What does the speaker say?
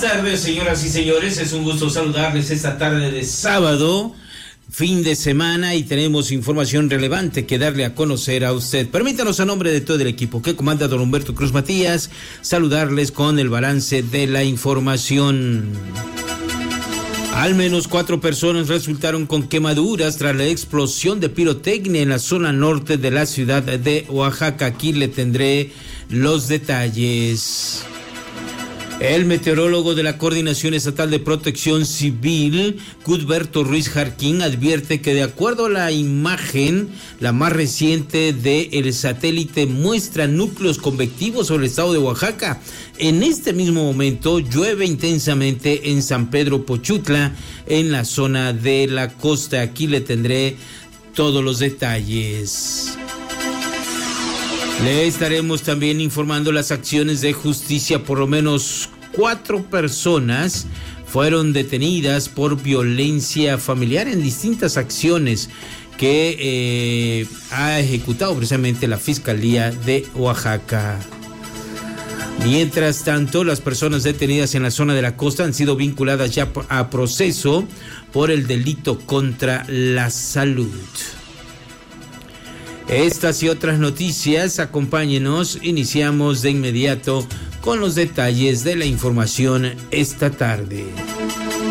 tardes, señoras y señores. Es un gusto saludarles esta tarde de sábado, fin de semana, y tenemos información relevante que darle a conocer a usted. Permítanos, a nombre de todo el equipo que comanda don Humberto Cruz Matías, saludarles con el balance de la información. Al menos 4 personas resultaron con quemaduras tras la explosión de pirotecnia en la zona norte de la ciudad de Oaxaca. Aquí le tendré los detalles. El meteorólogo de la Coordinación Estatal de Protección Civil, Cudberto Ruiz Jarquín, advierte que de acuerdo a la imagen, la más reciente del satélite, muestra núcleos convectivos sobre el estado de Oaxaca. En este mismo momento llueve intensamente en San Pedro Pochutla, en la zona de la costa. Aquí le tendré todos los detalles. Le estaremos también informando las acciones de justicia. Por lo menos 4 personas fueron detenidas por violencia familiar en distintas acciones que ha ejecutado precisamente la Fiscalía de Oaxaca. Mientras tanto, las personas detenidas en la zona de la costa han sido vinculadas ya a proceso por el delito contra la salud. Estas y otras noticias, acompáñenos, iniciamos de inmediato con los detalles de la información esta tarde.